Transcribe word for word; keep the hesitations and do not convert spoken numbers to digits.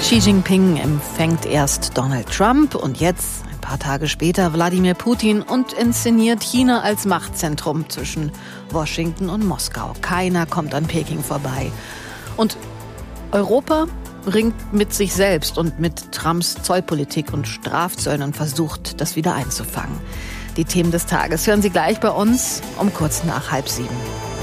Xi Jinping empfängt erst Donald Trump und jetzt, ein paar Tage später, Wladimir Putin und inszeniert China als Machtzentrum zwischen Washington und Moskau. Keiner kommt an Peking vorbei. Und Europa ringt mit sich selbst und mit Trumps Zollpolitik und Strafzöllen und versucht, das wieder einzufangen. Die Themen des Tages hören Sie gleich bei uns um kurz nach halb sieben.